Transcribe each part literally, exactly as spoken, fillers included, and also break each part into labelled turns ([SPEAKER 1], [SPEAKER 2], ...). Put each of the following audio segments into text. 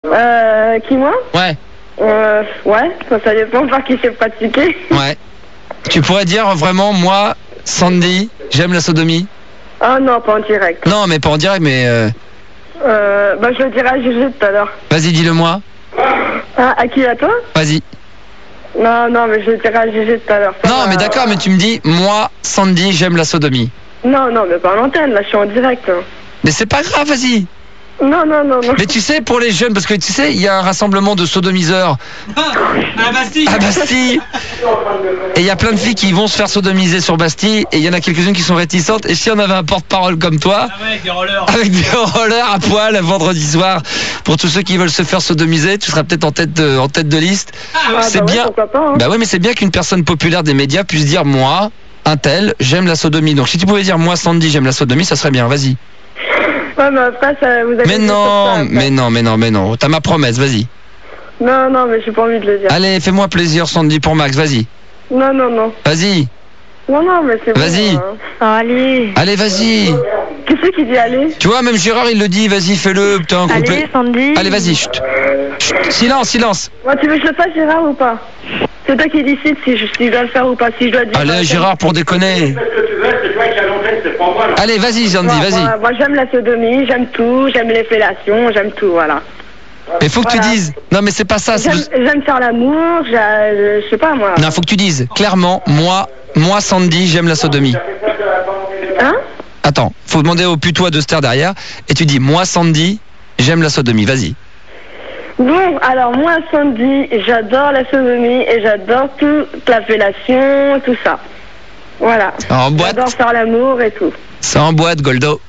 [SPEAKER 1] Euh, qui, moi?
[SPEAKER 2] Ouais.
[SPEAKER 1] Euh, ouais, ça, ça dépend par qui c'est pratiqué.
[SPEAKER 2] Ouais. Tu pourrais dire vraiment, moi, Sandy, j'aime la sodomie?
[SPEAKER 1] Ah non, pas en direct.
[SPEAKER 2] Non, mais pas en direct, mais... Euh...
[SPEAKER 1] Euh, bah je le dirai à Gégé tout à l'heure.
[SPEAKER 2] Vas-y, dis-le-moi.
[SPEAKER 1] Ah, à qui, à toi?
[SPEAKER 2] Vas-y.
[SPEAKER 1] Non, non, mais je le dirai à Gégé tout à l'heure.
[SPEAKER 2] Non, va... mais d'accord, mais tu me dis, moi, Sandy, j'aime la sodomie.
[SPEAKER 1] Non, non, mais pas en antenne, là, je suis en direct. Hein.
[SPEAKER 2] Mais c'est pas grave, vas-y.
[SPEAKER 1] Non, non, non, non.
[SPEAKER 2] Mais tu sais, pour les jeunes, parce que tu sais, il y a un rassemblement de sodomiseurs.
[SPEAKER 3] À Bastille.
[SPEAKER 2] À Bastille. Et il y a plein de filles qui vont se faire sodomiser sur Bastille. Et il y en a quelques-unes qui sont réticentes. Et si on avait un porte-parole comme toi,
[SPEAKER 3] ah ouais, avec des rollers.
[SPEAKER 2] Avec des rollers à poil, vendredi soir, pour tous ceux qui veulent se faire sodomiser, tu seras peut-être en tête de, en tête de liste.
[SPEAKER 1] Ah,
[SPEAKER 2] c'est
[SPEAKER 1] bah
[SPEAKER 2] bien.
[SPEAKER 1] Ouais, pas, hein.
[SPEAKER 2] Bah ouais, mais c'est bien qu'une personne populaire des médias puisse dire, moi, un tel, j'aime la sodomie. Donc si tu pouvais dire, moi, Sandy, j'aime la sodomie, ça serait bien. Vas-y.
[SPEAKER 1] Ouais, mais après, ça, vous avez
[SPEAKER 2] mais non, ça, mais non, mais non, mais non. T'as ma promesse, vas-y.
[SPEAKER 1] Non, non, mais j'ai pas envie de le dire.
[SPEAKER 2] Allez, fais-moi plaisir, Sandy, pour Max, vas-y.
[SPEAKER 1] Non, non, non.
[SPEAKER 2] Vas-y.
[SPEAKER 1] Non, non, mais c'est bon.
[SPEAKER 2] Vas-y.
[SPEAKER 1] Hein. Oh, allez.
[SPEAKER 2] Allez, vas-y.
[SPEAKER 1] Qui c'est qui dit allez?
[SPEAKER 2] Tu vois, même Gérard, il le dit, vas-y, fais-le. Putain,
[SPEAKER 1] allez,
[SPEAKER 2] complet.
[SPEAKER 1] Sandy.
[SPEAKER 2] Allez, vas-y. Chut. Chut. Silence, silence.
[SPEAKER 1] Moi, tu veux que je le fasse, Gérard, ou pas? C'est toi qui décides si je, si je dois le faire ou pas. Si je dois dire.
[SPEAKER 2] Allez, Gérard, pour déconner. Allez, vas-y, Sandy,
[SPEAKER 1] moi,
[SPEAKER 2] vas-y.
[SPEAKER 1] Moi, moi j'aime la sodomie, j'aime tout, j'aime les fellations, j'aime tout, voilà.
[SPEAKER 2] Mais faut que
[SPEAKER 1] voilà.
[SPEAKER 2] tu dises. Non, mais c'est pas ça.
[SPEAKER 1] J'aime, j'aime faire l'amour, je sais pas moi.
[SPEAKER 2] Non, faut que tu dises clairement, moi, moi, Sandy, j'aime la sodomie.
[SPEAKER 1] Hein?
[SPEAKER 2] Attends, faut demander au putois de se taire derrière. Et tu dis, moi, Sandy, j'aime la sodomie. Vas-y.
[SPEAKER 1] Bon, alors moi, Sandy, j'adore la sodomie et j'adore toute la fellation, tout ça. Voilà.
[SPEAKER 2] En boîte.
[SPEAKER 1] J'adore faire l'amour et tout.
[SPEAKER 2] C'est en boîte, Goldo.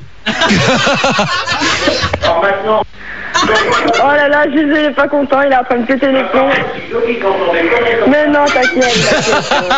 [SPEAKER 1] Oh là là, Jésus, il est pas content, il est en train de péter les plombs. Mais non, t'inquiète.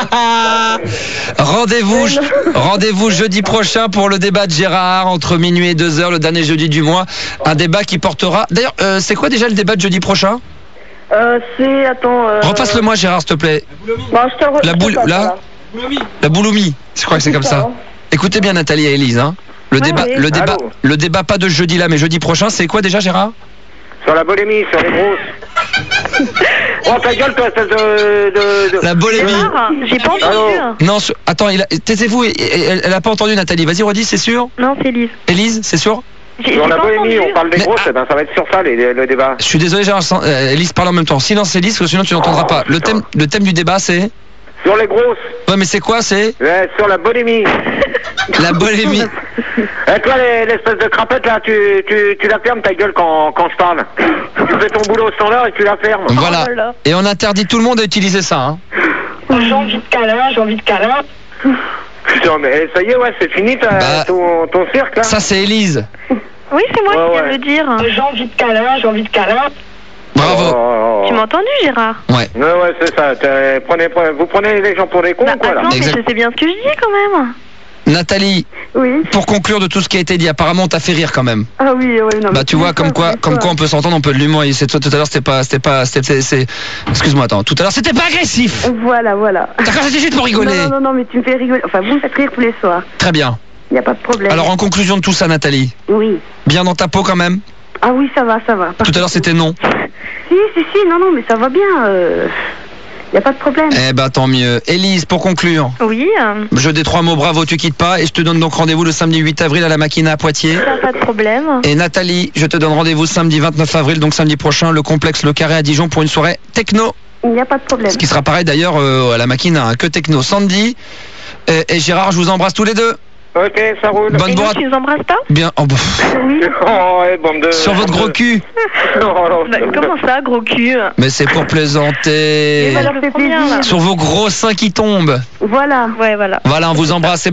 [SPEAKER 2] Rendez-vous, je... rendez-vous jeudi prochain pour le débat de Gérard entre minuit et deux heures, le dernier jeudi du mois. Un débat qui portera. D'ailleurs, euh, c'est quoi déjà le débat de jeudi prochain?
[SPEAKER 1] Euh, c'est. Attends. Euh...
[SPEAKER 2] Repasse-le-moi, Gérard, s'il te plaît.
[SPEAKER 1] Bon, je te re...
[SPEAKER 2] La boule. Là La bouloumie. Je crois que c'est comme ça. Écoutez bien, Nathalie et Élise. Hein. Le,
[SPEAKER 1] ouais,
[SPEAKER 2] débat,
[SPEAKER 1] oui.
[SPEAKER 2] le, débat, le débat, pas de jeudi là, mais jeudi prochain, c'est quoi déjà, Gérard?
[SPEAKER 4] Sur la bolémie, sur les grosses. Oh, ta gueule, toi, espèce de, de, de...
[SPEAKER 2] La bolémie.
[SPEAKER 1] J'ai pas entendu.
[SPEAKER 2] Non, sur... attends, il a... taisez-vous, elle, elle a pas entendu, Nathalie. Vas-y, redis, c'est sûr?
[SPEAKER 1] Non, c'est Élise.
[SPEAKER 2] Élise, c'est sûr?
[SPEAKER 4] Sur la bolémie, on parle des mais, grosses, ah, ben, ça va être sur ça, les, le débat.
[SPEAKER 2] Je suis désolé, Gérard, euh, Élise parle en même temps. Silence, Élise, parce que sinon tu n'entendras pas. Le thème, le thème du débat, c'est?
[SPEAKER 4] Sur les grosses.
[SPEAKER 2] Ouais, mais c'est quoi, c'est?
[SPEAKER 4] Ouais, sur la bolémie.
[SPEAKER 2] La bolémie.
[SPEAKER 4] Et toi, l'espèce de crapette, là, tu, tu, tu la fermes ta gueule quand, quand je parle. Tu fais ton boulot au standard et tu la fermes.
[SPEAKER 2] Voilà. Oh, et on interdit tout le monde à utiliser ça, hein.
[SPEAKER 1] J'ai envie de câlin, j'ai envie de câlin.
[SPEAKER 4] Putain, mais ça y est, ouais, c'est fini ta, bah, ton, ton cirque, là.
[SPEAKER 2] Ça, c'est Élise.
[SPEAKER 1] Oui, c'est moi
[SPEAKER 4] ouais,
[SPEAKER 1] qui viens
[SPEAKER 4] ouais.
[SPEAKER 1] de le dire. J'ai envie de câlin, j'ai envie de câlin.
[SPEAKER 2] Bravo.
[SPEAKER 4] Oh, oh, oh.
[SPEAKER 1] Tu m'as entendu, Gérard?
[SPEAKER 2] Ouais.
[SPEAKER 4] Ouais, ouais, c'est ça. Prenez, prenez, vous prenez les gens pour des cons,
[SPEAKER 1] bah,
[SPEAKER 4] quoi, là.
[SPEAKER 1] Attends, mais je sais bien ce que je dis, quand même.
[SPEAKER 2] Nathalie,
[SPEAKER 1] oui.
[SPEAKER 2] Pour conclure de tout ce qui a été dit, apparemment, t'as fait rire quand même.
[SPEAKER 1] Ah oui, oui, non.
[SPEAKER 2] Bah, tu vois, comme quoi, comme quoi on peut s'entendre, on peut de l'humour. C'est tout à l'heure, c'était pas, c'était pas, c'était, c'est, excuse-moi, attends. Tout à l'heure, c'était pas agressif.
[SPEAKER 1] Voilà, voilà.
[SPEAKER 2] D'accord, c'était juste pour rigoler.
[SPEAKER 1] Non, non, non, mais tu me fais rigoler. Enfin, vous me faites rire tous les soirs.
[SPEAKER 2] Très bien.
[SPEAKER 1] Y a pas de problème.
[SPEAKER 2] Alors, en conclusion de tout ça, Nathalie.
[SPEAKER 1] Oui.
[SPEAKER 2] Bien dans ta peau quand même.
[SPEAKER 1] Ah oui, ça va, ça va.
[SPEAKER 2] Tout à l'heure, c'était non.
[SPEAKER 1] Si, si, si, non, non, mais ça va bien. Euh... Y a pas de problème.
[SPEAKER 2] Eh ben, tant mieux. Élise, pour conclure.
[SPEAKER 1] Oui. Euh...
[SPEAKER 2] Je dis trois mots, bravo, tu quittes pas. Et je te donne donc rendez-vous le samedi huit avril à la Maquina à Poitiers.
[SPEAKER 1] Y a pas de problème.
[SPEAKER 2] Et Nathalie, je te donne rendez-vous samedi vingt-neuf avril, donc samedi prochain, le complexe Le Carré à Dijon pour une soirée techno.
[SPEAKER 1] Il n'y a pas de problème.
[SPEAKER 2] Ce qui sera pareil d'ailleurs euh, à la Maquina, hein, que techno. Sandy et, et Gérard, je vous embrasse tous les deux.
[SPEAKER 4] Ok, ça roule.
[SPEAKER 2] Bonne
[SPEAKER 1] et
[SPEAKER 2] boîte.
[SPEAKER 1] nous, tu nous embrasses pas?
[SPEAKER 2] Bien. Oh, bah.
[SPEAKER 1] Oui.
[SPEAKER 4] Oh, ouais, bande de...
[SPEAKER 2] Sur votre gros cul.
[SPEAKER 4] Non, non,
[SPEAKER 1] bah, comment ça, gros cul?
[SPEAKER 2] Mais c'est pour plaisanter.
[SPEAKER 1] Et bah, alors, fait plaisir.
[SPEAKER 2] Sur vos gros seins qui tombent.
[SPEAKER 1] Voilà. Ouais, voilà.
[SPEAKER 2] Voilà, on vous embrasse.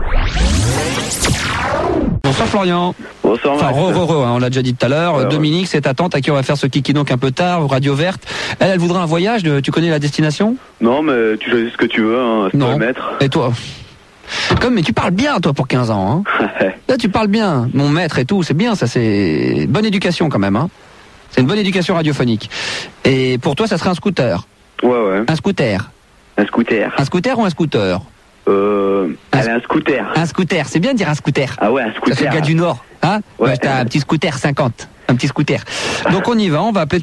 [SPEAKER 2] Bonsoir Florian.
[SPEAKER 5] Bonsoir
[SPEAKER 2] Enfin,
[SPEAKER 5] Max.
[SPEAKER 2] re, re, re, hein, on l'a déjà dit tout à l'heure.
[SPEAKER 5] Ouais,
[SPEAKER 2] Dominique, c'est ta tante à qui on va faire ce kiki donc un peu tard, Radio Verte. Elle, elle voudrait un voyage. De, tu connais la destination?
[SPEAKER 5] Non, mais tu choisis ce que tu veux, hein, c'est toi le maître.
[SPEAKER 2] Et toi? Comme, mais tu parles bien, toi, pour quinze ans, hein. Là, tu parles bien. Mon maître et tout, c'est bien, ça, c'est bonne éducation quand même, hein. C'est une bonne éducation radiophonique. Et pour toi, ça serait un scooter.
[SPEAKER 5] Ouais, ouais.
[SPEAKER 2] Un scooter.
[SPEAKER 5] Un scooter.
[SPEAKER 2] Un scooter ou un scooter?
[SPEAKER 5] Euh...
[SPEAKER 2] Un,
[SPEAKER 5] allez, un scooter.
[SPEAKER 2] Un scooter, c'est bien de dire un scooter.
[SPEAKER 5] Ah ouais, un scooter.
[SPEAKER 2] Ça fait le gars du Nord, hein?
[SPEAKER 5] Ouais.
[SPEAKER 2] Ouais, t'as un petit scooter cinquante. Un petit scooter. Donc on y va, on va appeler